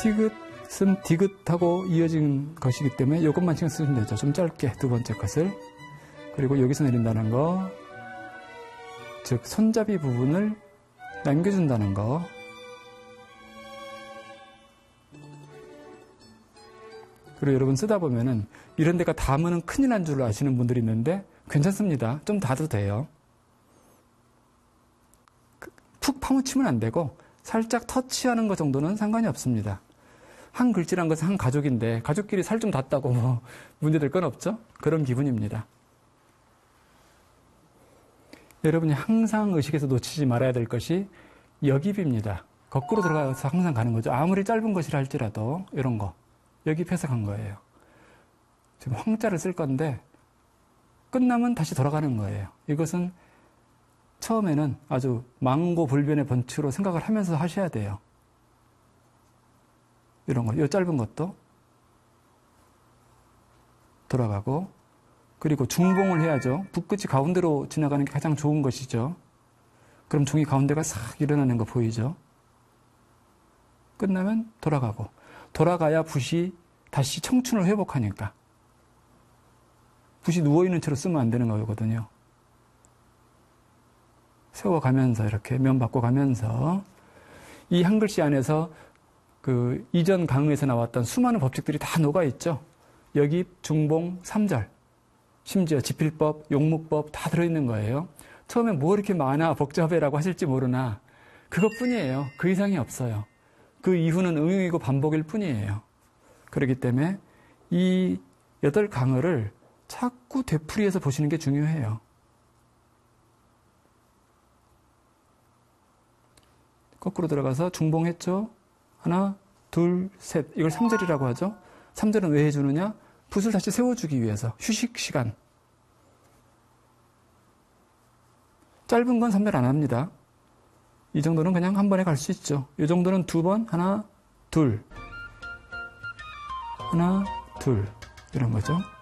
티귿은 디귿하고 이어진 것이기 때문에 이것만 신경 쓰시면 되죠. 좀 짧게 두 번째 것을. 그리고 여기서 내린다는 거, 즉 손잡이 부분을 남겨준다는 거. 그리고 여러분 쓰다 보면은 이런 데가 닿으면 큰일 난 줄 아시는 분들이 있는데 괜찮습니다. 좀 닿아도 돼요. 푹 파묻히면 안 되고 살짝 터치하는 것 정도는 상관이 없습니다. 한 글씨란 것은 한 가족인데 가족끼리 살 좀 닿다고 뭐 문제될 건 없죠? 그런 기분입니다. 여러분이 항상 의식에서 놓치지 말아야 될 것이 역입입니다. 거꾸로 들어가서 항상 가는 거죠. 아무리 짧은 것이라 할지라도 이런 거. 역입해서 간 거예요. 지금 황자를 쓸 건데 끝나면 다시 돌아가는 거예요. 이것은 처음에는 아주 망고불변의 번치로 생각을 하면서 하셔야 돼요. 이런 거, 이 짧은 것도 돌아가고, 그리고 중봉을 해야죠. 붓끝이 가운데로 지나가는 게 가장 좋은 것이죠. 그럼 종이 가운데가 싹 일어나는 거 보이죠? 끝나면 돌아가고, 돌아가야 붓이 다시 청춘을 회복하니까. 붓이 누워있는 채로 쓰면 안 되는 거거든요. 세워가면서 이렇게 면 바꿔가면서 이 한 글씨 안에서 그 이전 강의에서 나왔던 수많은 법칙들이 다 녹아있죠. 역입, 중봉, 삼절, 심지어 지필법, 용묵법 다 들어있는 거예요. 처음에 뭐 이렇게 많아 복잡해라고 하실지 모르나 그것뿐이에요. 그 이상이 없어요. 그 이후는 응용이고 반복일 뿐이에요. 그렇기 때문에 이 8강의를 자꾸 되풀이해서 보시는 게 중요해요. 거꾸로 들어가서 중봉했죠. 하나, 둘, 셋. 이걸 3절이라고 하죠. 3절은 왜 해주느냐? 붓을 다시 세워주기 위해서. 휴식 시간. 짧은 건 3절 안 합니다. 이 정도는 그냥 한 번에 갈 수 있죠. 이 정도는 2번, 하나, 둘. 하나, 둘. 이런 거죠.